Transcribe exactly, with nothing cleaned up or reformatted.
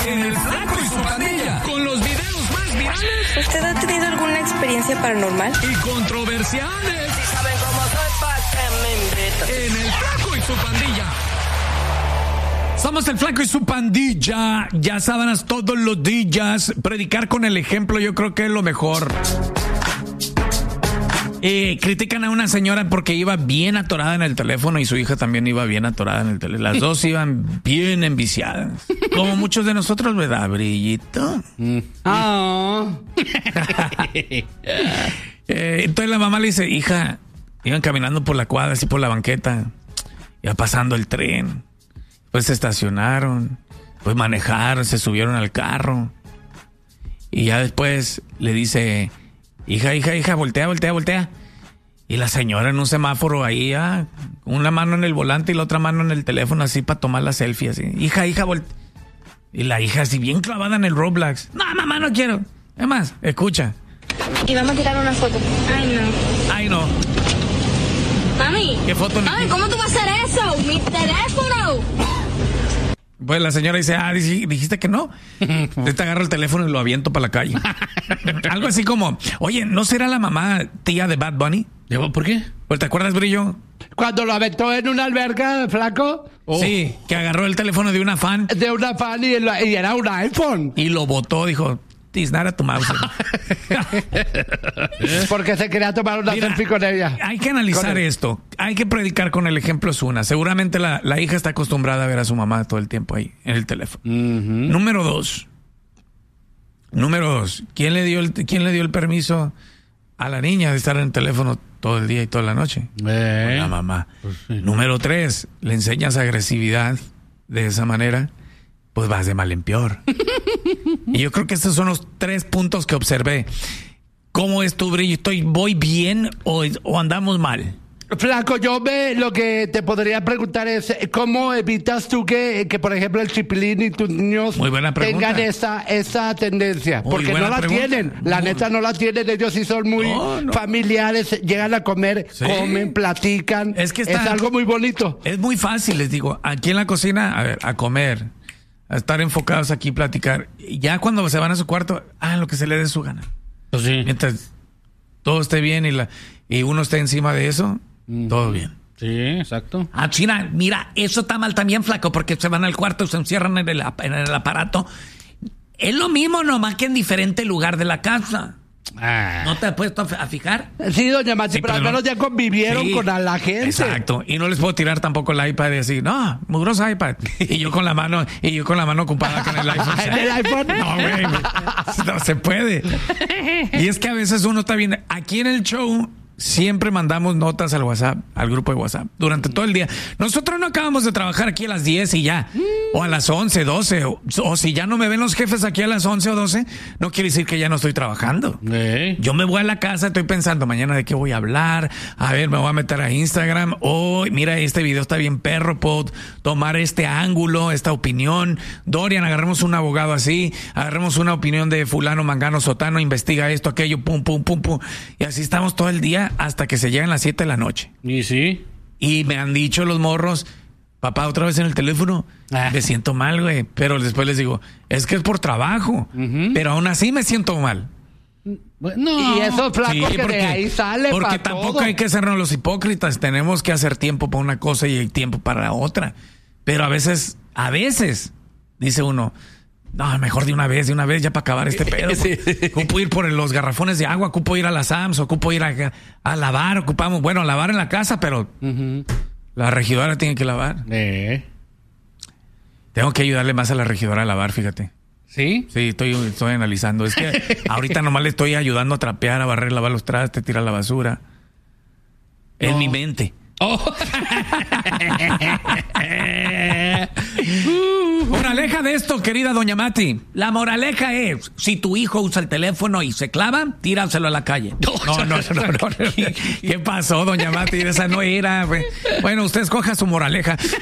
en El Flaco y su Pandilla, con los videos más virales. ¿Usted ha tenido alguna experiencia paranormal? Y controversiales. Si saben cómo soy, ¿pa' qué me invitan? En El Flaco y su Pandilla. Somos El Flaco y su Pandilla. Ya sábanas todos los días. Predicar con el ejemplo yo creo que es lo mejor. Eh, critican a una señora porque iba bien atorada en el teléfono y su hija también iba bien atorada en el teléfono. Las dos iban bien enviciadas. Como muchos de nosotros, ¿verdad, Brillito? Mm. Oh. eh, entonces la mamá le dice, hija, iban caminando por la cuadra, así por la banqueta, iba pasando el tren, pues se estacionaron, pues manejaron, se subieron al carro y ya después le dice, hija, hija, hija, voltea, voltea, voltea. Y la señora en un semáforo ahí, ah, una mano en el volante y la otra mano en el teléfono así para tomar la selfie así. Hija, hija, voltea. Y la hija así bien clavada en el Roblox. No, mamá, no quiero. Es más, escucha. Y vamos a tirar una foto. Ay, no. Ay, no. Mami. ¿Qué foto? Mami, ¿cómo tú vas a hacer eso? Mi teléfono. Pues la señora dice, ah, dijiste que no. Te agarro el teléfono y lo aviento para la calle. Algo así como, oye, ¿no será la mamá tía de Bad Bunny? ¿Por qué? Pues, ¿te acuerdas, Brillo? Cuando lo aventó en una alberca, Flaco. Oh. Sí, que agarró el teléfono de una fan. De una fan y, y era un iPhone. Y lo botó, dijo, tiznara tu mouse. Porque se quería tomar una Mira, selfie con ella. Hay que analizar esto. Hay que predicar con el ejemplo es una. Seguramente la, la hija está acostumbrada a ver a su mamá todo el tiempo ahí, en el teléfono. Uh-huh. Número dos. Número dos. ¿Quién le dio el, quién le dio el permiso a la niña de estar en el teléfono todo el día y toda la noche? Eh. La mamá. Pues sí. Número tres. Le enseñas agresividad de esa manera, pues vas de mal en peor. Y yo creo que estos son los tres puntos que observé. ¿Cómo es tu Brillo? ¿Estoy, ¿Voy bien o, o andamos mal? Flaco, yo me, lo que te podría preguntar es, ¿cómo evitas tú que, que por ejemplo, el Chipilín y tus niños tengan esa, esa tendencia? Muy Porque no la pregunta. tienen, la muy... neta no la tienen, ellos sí son muy no, no. familiares, llegan a comer, ¿sí? Comen, platican, es, que está, es algo muy bonito. Es muy fácil, les digo, aquí en la cocina, a ver, a comer, a estar enfocados aquí, platicar, ya cuando se van a su cuarto, hagan lo que se les dé su gana. Pues sí. Mientras todo esté bien y, la, y uno esté encima de eso, mm. todo bien. Sí, exacto. Ah, China, mira, eso está mal también, Flaco, porque se van al cuarto, se encierran en el, en el aparato. Es lo mismo, nomás que en diferente lugar de la casa. Ah. ¿No te has puesto a fijar? Sí, doña Machi, sí, pero, pero al menos no... ya convivieron sí, con a la gente. Exacto. Y no les puedo tirar tampoco el iPad y decir, no, mugroso iPad. Y yo con la mano, y yo con la mano ocupada con el iPhone. ¿En el iPhone? No, güey. No se puede. Y es que a veces uno está bien. Aquí en el show siempre mandamos notas al WhatsApp, al grupo de WhatsApp, durante todo el día. Nosotros no acabamos de trabajar aquí a las diez y ya, o a las once, doce, o, o si ya no me ven los jefes aquí a las once o doce, no quiere decir que ya no estoy trabajando. ¿Eh? Yo me voy a la casa, estoy pensando mañana de qué voy a hablar, a ver, me voy a meter a Instagram, oh, mira, este video está bien perro, puedo tomar este ángulo, esta opinión. Dorian, agarremos un abogado así, agarremos una opinión de fulano, mangano, sotano, investiga esto, aquello, pum, pum, pum, pum, y así estamos todo el día hasta que se llegan las siete de la noche. ¿Y sí? Y me han dicho los morros, papá, otra vez en el teléfono, ah. me siento mal, güey. Pero después les digo, es que es por trabajo. Uh-huh. Pero aún así me siento mal. No. Y eso, Flaco, sí, que porque, de ahí sale porque pa tampoco todo. Hay que sernos los hipócritas. Tenemos que hacer tiempo para una cosa y tiempo para la otra. Pero a veces, a veces, dice uno, no, mejor de una vez, de una vez ya para acabar este pedo. Sí. Ocupo ir por los garrafones de agua, ocupo ir a la Sams, ocupo ir a, a lavar, ocupamos, bueno, a lavar en la casa, pero uh-huh. la regidora tiene que lavar. Eh. Tengo que ayudarle más a la regidora a lavar, fíjate. ¿Sí? Sí, estoy, estoy analizando. Es que ahorita nomás le estoy ayudando a trapear, a barrer, lavar los trastes, tirar la basura. No. En mi mente. Oh. Moraleja de esto, querida doña Mati. La moraleja es, si tu hijo usa el teléfono y se clava, tíraselo a la calle. No, no, no, no, no. ¿Qué pasó, doña Mati? Esa no era. Bueno, usted escoja su moraleja.